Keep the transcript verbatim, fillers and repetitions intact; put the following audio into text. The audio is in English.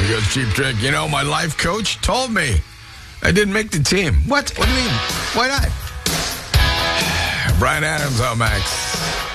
He goes, Cheap Trick, you know, my life coach told me I didn't make the team. What? What do you mean? Why not? Brian Adams, up next.